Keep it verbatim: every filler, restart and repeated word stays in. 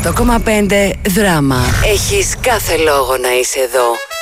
Το κόμμα πέντε δράμα. Έχεις κάθε λόγο να είσαι εδώ.